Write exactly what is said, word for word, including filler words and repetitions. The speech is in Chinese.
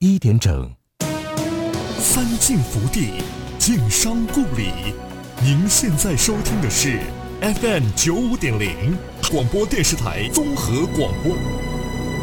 一点整。 三晋福地，晋商故里。您现在收听的是 F M 九五点零广播电视台综合广播。